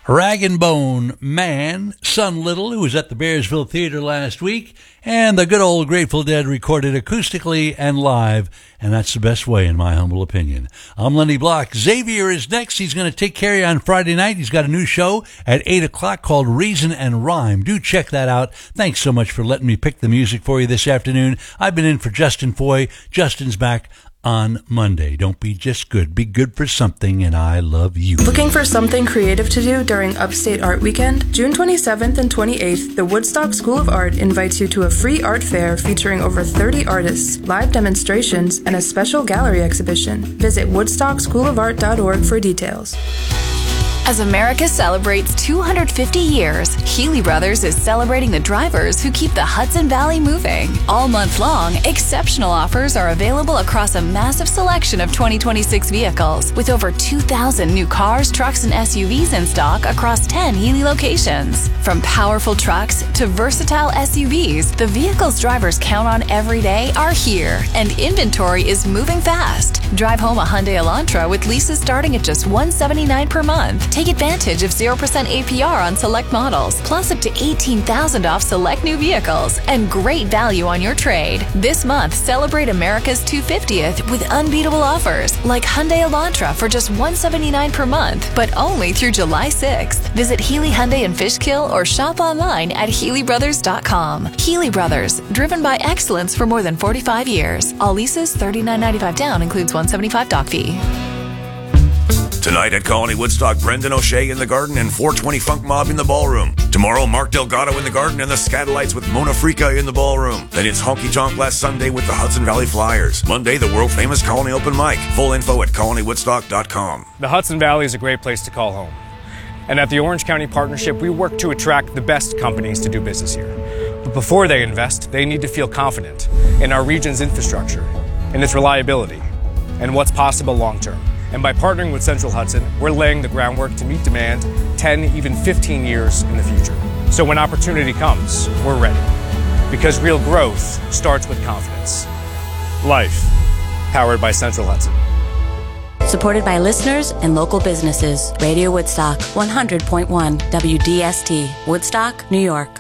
Rag and Bone Man, Son Little, who was at the Bearsville Theater last week, and the good old Grateful Dead recorded acoustically and live, and that's the best way in my humble opinion. I'm Lenny Block. Xavier is next. He's going to take care of you on Friday night. He's got a new show at 8 o'clock called Reason and Rhyme. Do check that out. Thanks so much for letting me pick the music for you this afternoon. I've been in for Justin Foy. Justin's back on Monday. Don't be just good. Be good for something, and I love you. Looking for something creative to do during Upstate Art Weekend? June 27th and 28th, the Woodstock School of Art invites you to a free art fair featuring over 30 artists, live demonstrations, and a special gallery exhibition. Visit woodstockschoolofart.org for details. As America celebrates 250 years, Healy Brothers is celebrating the drivers who keep the Hudson Valley moving. All month long, exceptional offers are available across a massive selection of 2026 vehicles, with over 2,000 new cars, trucks, and SUVs in stock across 10 Healy locations. From powerful trucks to versatile SUVs, the vehicles drivers count on every day are here, and inventory is moving fast. Drive home a Hyundai Elantra with leases starting at just $179 per month. Take advantage of 0% APR on select models, plus up to $18,000 off select new vehicles, and great value on your trade. This month, celebrate America's 250th with unbeatable offers, like Hyundai Elantra for just $179 per month, but only through July 6th. Visit Healy Hyundai in Fishkill or shop online at HealyBrothers.com. Healy Brothers, driven by excellence for more than 45 years. All leases $39.95 down, includes $175 dock fee. Tonight at Colony Woodstock, Brendan O'Shea in the Garden and 420 Funk Mob in the Ballroom. Tomorrow, Mark Delgado in the Garden and the Scatolites with Mona Frica in the Ballroom. Then it's Honky Tonk last Sunday with the Hudson Valley Flyers. Monday, the world-famous Colony Open Mic. Full info at colonywoodstock.com. The Hudson Valley is a great place to call home. And at the Orange County Partnership, we work to attract the best companies to do business here. But before they invest, they need to feel confident in our region's infrastructure, in its reliability, and what's possible long-term. And by partnering with Central Hudson, we're laying the groundwork to meet demand 10, even 15 years in the future. So when opportunity comes, we're ready. Because real growth starts with confidence. Life, powered by Central Hudson. Supported by listeners and local businesses. Radio Woodstock, 100.1 WDST, Woodstock, New York.